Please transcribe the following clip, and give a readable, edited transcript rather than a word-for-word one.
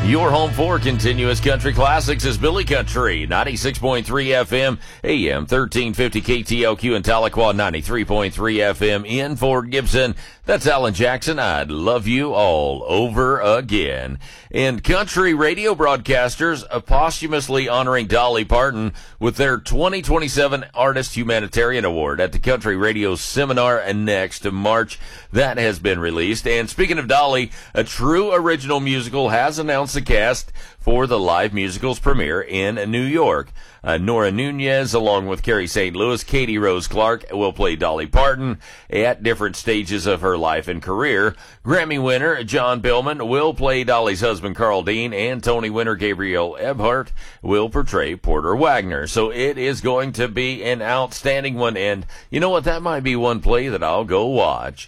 Your home for continuous country classics is Billy Country, 96.3 FM, AM 1350 KTLQ in Tahlequah, 93.3 FM in Fort Gibson. That's Alan Jackson. I'd love you all over again. And country radio broadcasters posthumously honoring Dolly Parton with their 2027 Artist Humanitarian Award at the Country Radio Seminar next March. That has been released. And speaking of Dolly, a true original musical has announced the cast for the live musical's premiere in New York. Nora Nunez, along with Carrie St. Louis, Katie Rose Clark, will play Dolly Parton at different stages of her life and career. Grammy winner John Pillman will play Dolly's husband Carl Dean, and Tony winner Gabriel Eberhardt will portray Porter Wagner. So it is going to be an outstanding one, and you know what? That might be one play that I'll go watch.